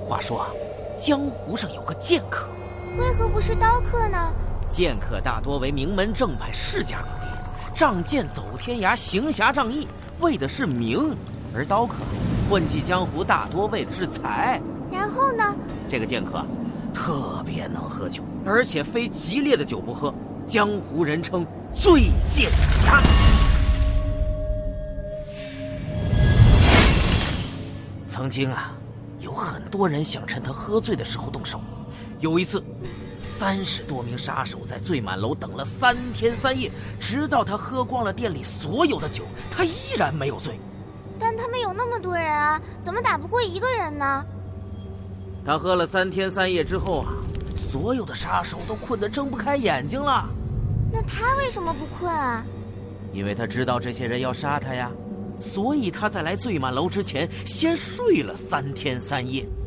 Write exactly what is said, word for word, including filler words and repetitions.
话说啊，江湖上有个剑客， 为何不是刀客呢？ 剑客大多为名门正派世家子弟，仗剑走天涯，行侠仗义，为的是名；而刀客混迹江湖，大多为的是财。 然后呢？ 这个剑客特别能喝酒，而且非极烈的酒不喝，江湖人称醉剑侠。曾经啊，有很多人想趁他喝醉的时候动手。有一次，三十多名杀手在醉满楼等了三天三夜，直到他喝光了店里所有的酒，他依然没有醉。 但他们有那么多人啊，怎么打不过一个人呢？ 他喝了三天三夜之后啊，所有的杀手都困得睁不开眼睛了。 那他为什么不困啊？ 因为他知道这些人要杀他呀，所以他在来醉满楼之前先睡了三天三夜。